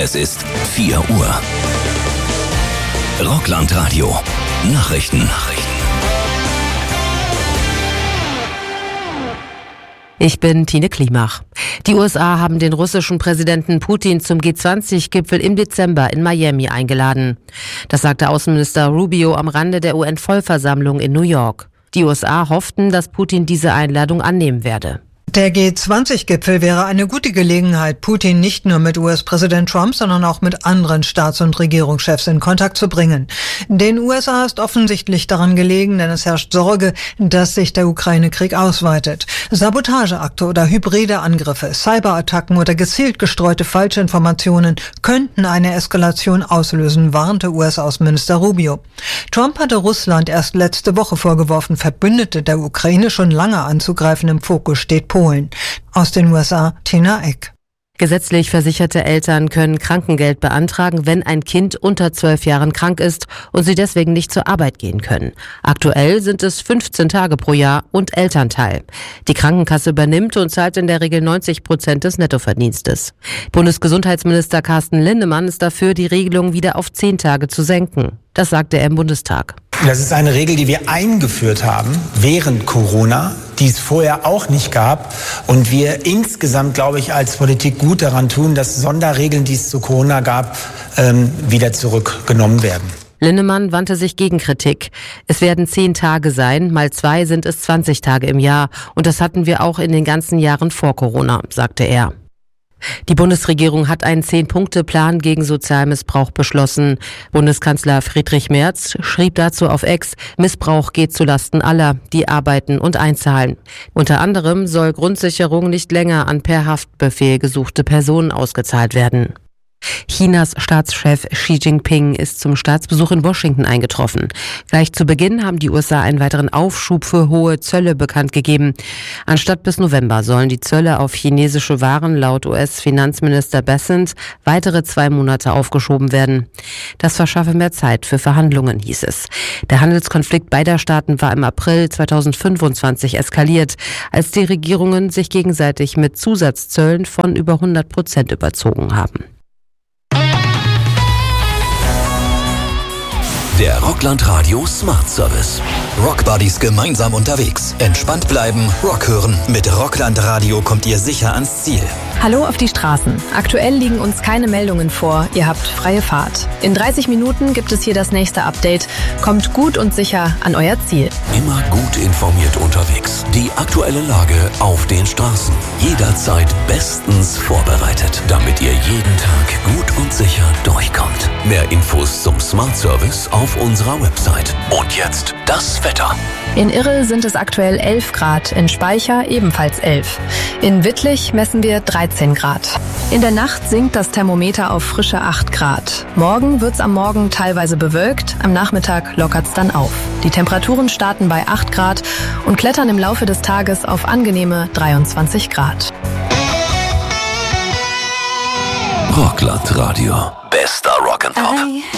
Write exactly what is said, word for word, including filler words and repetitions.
Es ist vier Uhr. Rockland-Radio. Nachrichten. Nachrichten. Ich bin Tine Klimach. Die U S A haben den russischen Präsidenten Putin zum G zwanzig Gipfel im Dezember in Miami eingeladen. Das sagte Außenminister Rubio am Rande der U N-Vollversammlung in New York. Die U S A hofften, dass Putin diese Einladung annehmen werde. Der G zwanzig Gipfel wäre eine gute Gelegenheit, Putin nicht nur mit U S-Präsident Trump, sondern auch mit anderen Staats- und Regierungschefs in Kontakt zu bringen. Den U S A ist offensichtlich daran gelegen, denn es herrscht Sorge, dass sich der Ukraine-Krieg ausweitet. Sabotageakte oder hybride Angriffe, Cyberattacken oder gezielt gestreute Falschinformationen könnten eine Eskalation auslösen, warnte U S-Außenminister Rubio. Trump hatte Russland erst letzte Woche vorgeworfen, Verbündete der Ukraine schon lange anzugreifen. Im Fokus steht Polen. Aus den U S A, Tina Eck. Gesetzlich versicherte Eltern können Krankengeld beantragen, wenn ein Kind unter zwölf Jahren krank ist und sie deswegen nicht zur Arbeit gehen können. Aktuell sind es fünfzehn Tage pro Jahr und Elternteil. Die Krankenkasse übernimmt und zahlt in der Regel neunzig Prozent des Nettoverdienstes. Bundesgesundheitsminister Carsten Linnemann ist dafür, die Regelung wieder auf zehn Tage zu senken. Das sagte er im Bundestag. Das ist eine Regel, die wir eingeführt haben während Corona, die es vorher auch nicht gab. Und wir insgesamt, glaube ich, als Politik gut daran tun, dass Sonderregeln, die es zu Corona gab, ähm, wieder zurückgenommen werden. Linnemann wandte sich gegen Kritik. Es werden zehn Tage sein, mal zwei sind es zwanzig Tage im Jahr. Und das hatten wir auch in den ganzen Jahren vor Corona, sagte er. Die Bundesregierung hat einen Zehn-Punkte-Plan gegen Sozialmissbrauch beschlossen. Bundeskanzler Friedrich Merz schrieb dazu auf X, Missbrauch geht zulasten aller, die arbeiten und einzahlen. Unter anderem soll Grundsicherung nicht länger an per Haftbefehl gesuchte Personen ausgezahlt werden. Chinas Staatschef Xi Jinping ist zum Staatsbesuch in Washington eingetroffen. Gleich zu Beginn haben die U S A einen weiteren Aufschub für hohe Zölle bekannt gegeben. Anstatt bis November sollen die Zölle auf chinesische Waren laut U S-Finanzminister Bessent weitere zwei Monate aufgeschoben werden. Das verschaffe mehr Zeit für Verhandlungen, hieß es. Der Handelskonflikt beider Staaten war im April zweitausendfünfundzwanzig eskaliert, als die Regierungen sich gegenseitig mit Zusatzzöllen von über hundert Prozent überzogen haben. Der Rockland-Radio Smart Service. Rockbuddies gemeinsam unterwegs. Entspannt bleiben, Rock hören. Mit Rockland-Radio kommt ihr sicher ans Ziel. Hallo auf die Straßen. Aktuell liegen uns keine Meldungen vor. Ihr habt freie Fahrt. In dreißig Minuten gibt es hier das nächste Update. Kommt gut und sicher an euer Ziel. Immer gut informiert unterwegs. Die aktuelle Lage auf den Straßen. Jederzeit bestens vorbereitet, damit ihr jeden Tag gut und sicher durchkommt. Mehr Infos zum Smart Service auf unserer Website. Und jetzt das Wetter. In Irrel sind es aktuell elf Grad, in Speicher ebenfalls elf. In Wittlich messen wir dreizehn Grad. In der Nacht sinkt das Thermometer auf frische acht Grad. Morgen wird's am Morgen teilweise bewölkt, am Nachmittag lockert's dann auf. Die Temperaturen starten bei acht Grad und klettern im Laufe des Tages auf angenehme dreiundzwanzig Grad. Rockland Radio. Bester Rock'n'Pop.